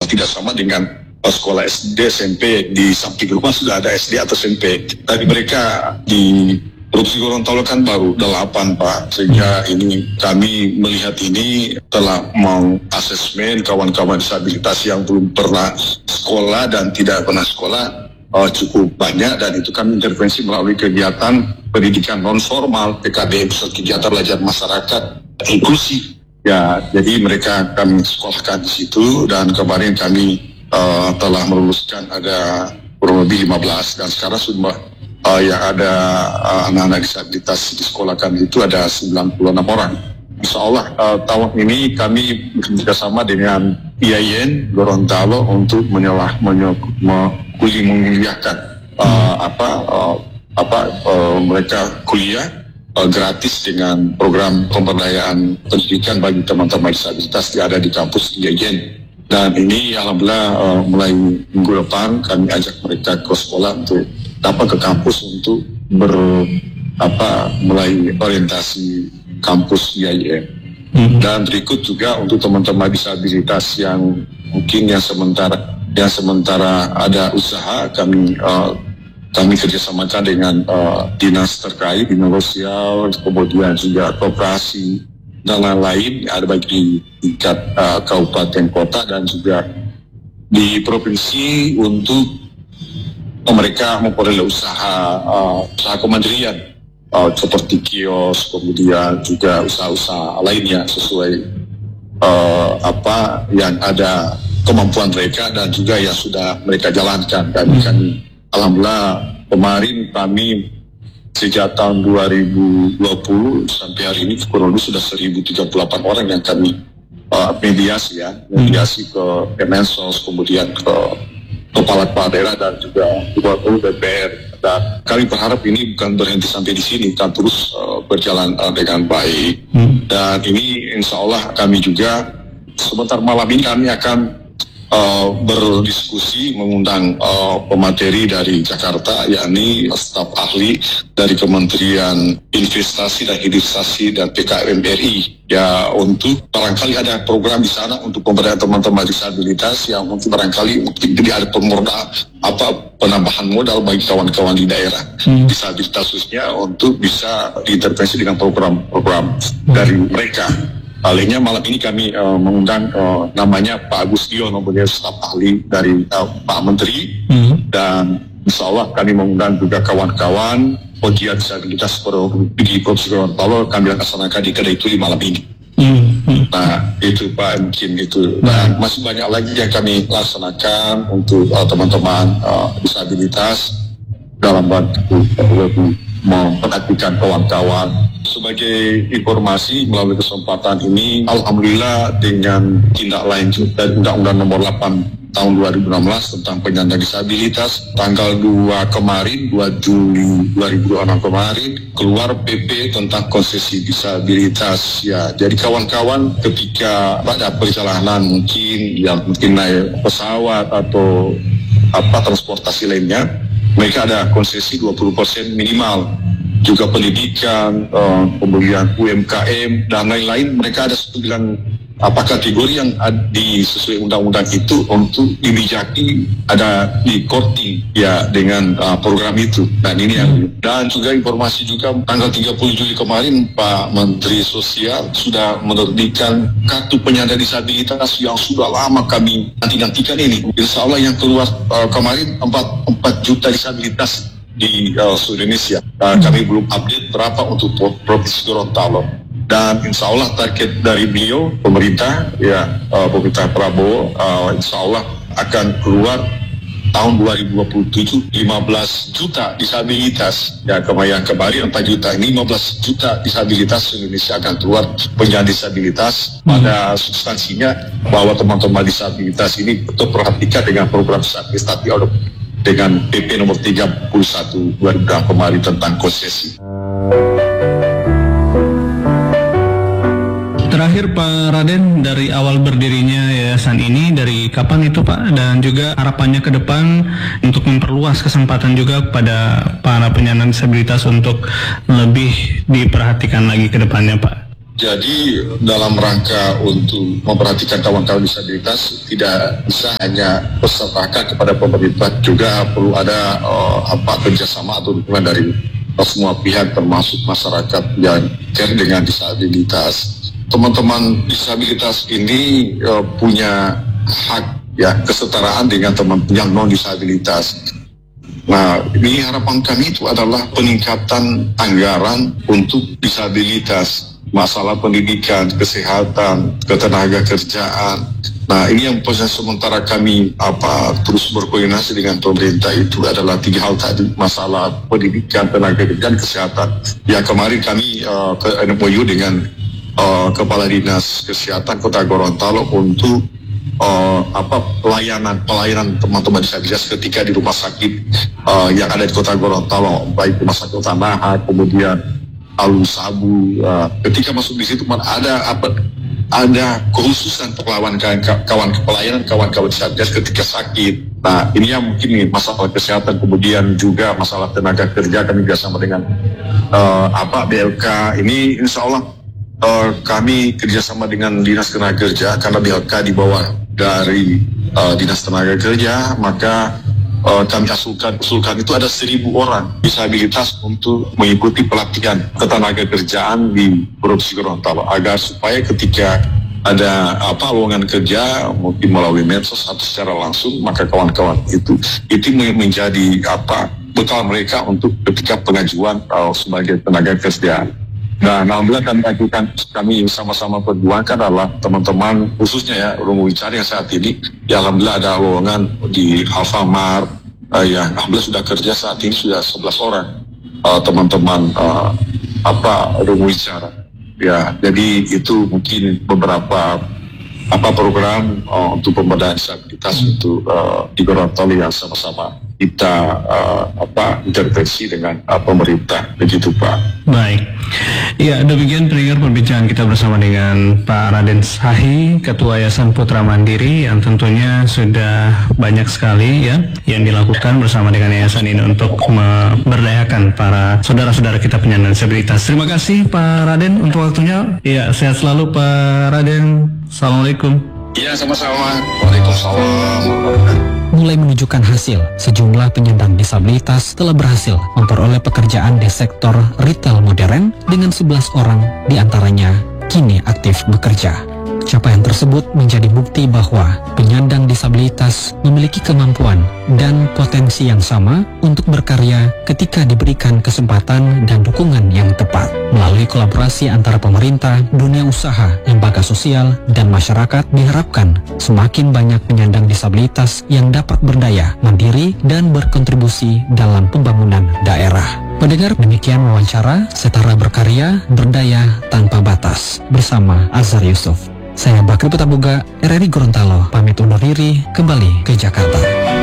tidak sama dengan sekolah SD, SMP. Di samping rumah sudah ada SD atau SMP. Tapi mereka di Provinsi Gorontalo kan baru 8 Pak, sehingga ini kami melihat ini telah mengasesmen kawan-kawan disabilitas yang belum pernah sekolah dan tidak pernah sekolah cukup banyak, dan itu kami intervensi melalui kegiatan pendidikan non formal PKBM, kegiatan belajar masyarakat inklusif. Ya, jadi mereka kami sekolahkan di situ, dan kemarin kami telah meluluskan ada kurang lebih 15, dan sekarang sudah yang ada anak-anak disabilitas di sekolah kami itu ada 96 orang. Insya Allah tahun ini kami bekerjasama dengan IAIN Gorontalo untuk menguliahkan mereka kuliah gratis dengan program pemberdayaan pendidikan bagi teman-teman disabilitas yang ada di kampus IAIN. Dan ini alhamdulillah mulai minggu depan kami ajak mereka ke sekolah untuk dapat ke kampus untuk mulai orientasi kampus IAIN. Dan berikut juga untuk teman-teman disabilitas yang mungkin yang sementara ada usaha, kami kerjasamakan dengan dinas terkait, dinas sosial, kemudian juga koperasi dan lain-lain, ada baik di tingkat kabupaten kota dan juga di provinsi untuk mereka memperoleh usaha kemandirian seperti kios, kemudian juga usaha-usaha lainnya sesuai yang ada kemampuan mereka dan juga yang sudah mereka jalankan. Kami alhamdulillah kemarin kami sejak tahun 2020 sampai hari ini kurang lebih sudah 1.038 orang yang kami mediasi ke Kemensos, kemudian ke kepala daerah dan juga Gubernur DPR. Dan kami berharap ini bukan berhenti sampai di sini, kan terus berjalan dengan baik. Dan ini insya Allah kami juga sebentar malam ini kami akan berdiskusi mengundang pemateri dari Jakarta, yakni staf ahli dari Kementerian Investasi dan Hilirisasi dan PKM RI, ya, untuk barangkali ada program di sana untuk pemberdayaan teman-teman disabilitas yang mungkin jadi ada penambahan modal bagi kawan-kawan di daerah disabilitas khususnya untuk bisa diintervensi dengan program-program dari mereka. Lainnya malam ini kami mengundang namanya Pak Agus Diono, beliau staf ahli dari Pak Menteri, dan insya Allah kami mengundang juga kawan-kawan pegiat disabilitas di Provinsi Gorontalo, kami laksanakan di kedai tuli malam ini. Nah itu Pak, mungkin itu, dan masih banyak lagi yang kami laksanakan untuk teman-teman disabilitas dalam bentuk lebih memperhatikan kawan-kawan. Sebagai informasi melalui kesempatan ini, alhamdulillah dengan tindak lanjut dari Undang-Undang Nomor 8 Tahun 2016 tentang penyandang disabilitas, tanggal 2 Juli 2026 kemarin keluar PP tentang konsesi disabilitas. Ya, jadi kawan-kawan ketika pada perjalanan mungkin naik pesawat atau transportasi lainnya, mereka ada konsesi 20% minimal. Juga pendidikan, kemudian UMKM dan lain-lain, mereka ada 9 kategori yang sesuai undang-undang itu untuk dibijaki, ada di korting ya dengan program itu. Dan ini dan juga informasi juga tanggal 30 Juli kemarin Pak Menteri Sosial sudah menerbitkan kartu penyandang disabilitas yang sudah lama kami nanti-nantikan ini. Insya Allah yang keluar kemarin 4 juta disabilitas di seluruh Indonesia. Kami belum update berapa untuk Provinsi Gorontalo. Dan insya Allah target dari beliau, pemerintah Prabowo, insya Allah akan keluar tahun 2027 15 juta disabilitas. Ya, yang kemarin 4 juta, ini 15 juta disabilitas Indonesia akan keluar penyandang disabilitas. Pada substansinya bahwa teman-teman disabilitas ini betul perhatikan dengan program disabilitas dengan PP nomor 31 2006 kemarin tentang konsesi. Terakhir Pak Raden, dari awal berdirinya yayasan ini dari kapan itu Pak, dan juga harapannya ke depan untuk memperluas kesempatan juga kepada para penyandang disabilitas untuk lebih diperhatikan lagi ke depannya Pak. Jadi dalam rangka untuk memperhatikan kawan-kawan disabilitas tidak bisa hanya berserahkan kepada pemerintah, juga perlu ada kerjasama atau dukungan dari semua pihak termasuk masyarakat yang care dengan disabilitas. Teman-teman disabilitas ini punya hak ya kesetaraan dengan teman yang non disabilitas. Nah, ini harapan kami itu adalah peningkatan anggaran untuk disabilitas, masalah pendidikan, kesehatan, ketenaga kerjaan. Nah, ini yang proses sementara kami terus berkoordinasi dengan pemerintah itu adalah 3 hal tadi, masalah pendidikan, tenaga kerja, dan kesehatan. Ya, kemarin kami ke MOU dengan Kepala Dinas Kesehatan Kota Gorontalo untuk pelayanan teman-teman disabilitas ketika di rumah sakit yang ada di Kota Gorontalo, baik rumah sakit Utama, kemudian Alun Sabu. Ketika masuk di situ ada kekhususan pelayanan kawan-kawan disabilitas ketika sakit. Nah, ini yang mungkin nih masalah kesehatan, kemudian juga masalah tenaga kerja. Kami bersama dengan BLK ini, insya Allah kami kerjasama dengan Dinas Tenaga Kerja, karena BLK di bawah dari Dinas Tenaga Kerja, maka kami usulkan itu ada 1.000 orang disabilitas untuk mengikuti pelatihan ketenaga kerjaan di Provinsi Gorontalo, agar supaya ketika ada lowongan kerja mungkin melalui medsos atau secara langsung, maka kawan-kawan itu menjadi bekal mereka untuk ketika pengajuan sebagai tenaga kerja. Nah, alhamdulillah kami sama-sama perjuangkan adalah teman-teman khususnya ya Romo Wicara yang saat ini ya alhamdulillah ada lowongan di Alfamart yang alhamdulillah sudah kerja saat ini sudah 11 orang teman-teman Romo Wicara. Ya, jadi itu mungkin beberapa program untuk pemberdayaan disabilitas untuk di Gorontalo yang sama-sama kita intervensi dengan pemerintah, begitu Pak. Baik, ya demikian pendengar perbincangan kita bersama dengan Pak Raden Sahi, Ketua Yayasan Putra Mandiri, yang tentunya sudah banyak sekali ya yang dilakukan bersama dengan yayasan ini untuk memberdayakan para saudara-saudara kita penyandang disabilitas. Terima kasih Pak Raden untuk waktunya. Ya, sehat selalu Pak Raden. Assalamualaikum. Iya, sama-sama. Waalaikumsalam. Mulai menunjukkan hasil, sejumlah penyandang disabilitas telah berhasil memperoleh pekerjaan di sektor retail modern dengan 11 orang diantaranya kini aktif bekerja. Capaian tersebut menjadi bukti bahwa penyandang disabilitas memiliki kemampuan dan potensi yang sama untuk berkarya ketika diberikan kesempatan dan dukungan yang tepat. Melalui kolaborasi antara pemerintah, dunia usaha, lembaga sosial, dan masyarakat, diharapkan semakin banyak penyandang disabilitas yang dapat berdaya, mandiri, dan berkontribusi dalam pembangunan daerah. Pendengar, demikian wawancara Setara Berkarya, Berdaya Tanpa Batas bersama Azhar Yusuf. Saya Bakri Petaboga, RRI Gorontalo, pamit undur diri kembali ke Jakarta.